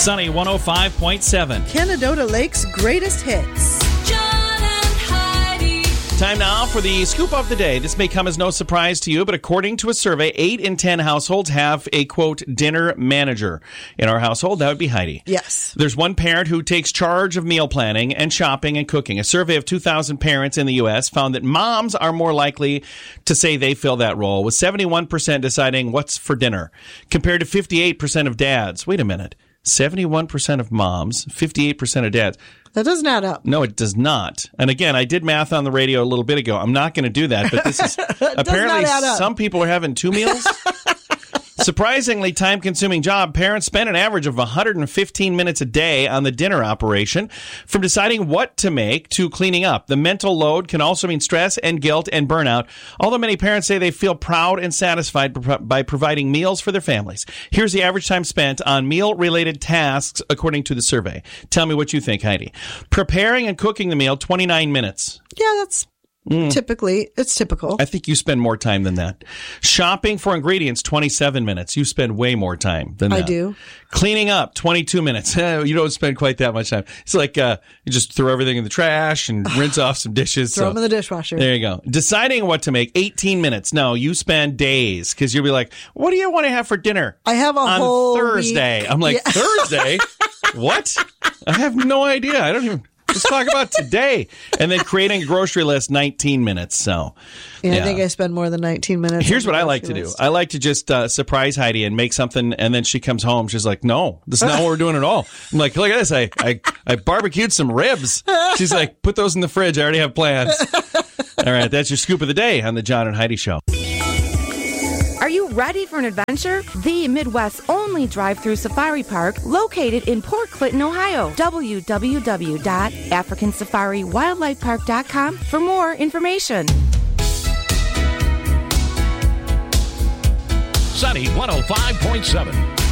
Sunny 105.7. Canadota Lake's greatest hits. Time now for the scoop of the day. This may come as no surprise to you, but according to a survey, 8 in 10 households have a, quote, dinner manager. In our household, that would be Heidi. Yes. There's one parent who takes charge of meal planning and shopping and cooking. A survey of 2,000 parents in the U.S. found that moms are more likely to say they fill that role, with 71% deciding what's for dinner, compared to 58% of dads. Wait a minute. 71% of moms, 58% of dads. That doesn't add up. No, it does not. And again, I did math on the radio a little bit ago. I'm not going to do that, but this is apparently some people are having 2 meals. Surprisingly time-consuming job. Parents spend an average of 115 minutes a day on the dinner operation, from deciding what to make to cleaning up. The mental load can also mean stress and guilt and burnout, although many parents say they feel proud and satisfied by providing meals for their families. Here's the average time spent on meal-related tasks according to the survey. Tell me what you think, Heidi. Preparing and cooking the meal, 29 minutes. Yeah, that's it's typical. I think you spend more time than that. Shopping for ingredients, 27 minutes. You spend way more time than that. I do. Cleaning up, 22 minutes. You don't spend quite that much time. It's like you just throw everything in the trash and rinse off some dishes. Throw them in the dishwasher. There you go. Deciding what to make, 18 minutes. No, you spend days, because you'll be like, what do you want to have for dinner? I have on whole Thursday. week. I'm like, yeah. Thursday? What? I have no idea. I don't even... Let's talk about today. And then creating a grocery list, 19 minutes. So, yeah. I think I spend more than 19 minutes. Here's what I like to do. I like to just surprise Heidi and make something, and then she comes home. She's like, no, this is not what we're doing at all. I'm like, look at this. I barbecued some ribs. She's like, put those in the fridge. I already have plans. All right, that's your scoop of the day on the John and Heidi Show. Are you ready for an adventure? The Midwest's only drive-through safari park, located in Port Clinton, Ohio. www.africansafariwildlifepark.com for more information. Sunny 105.7.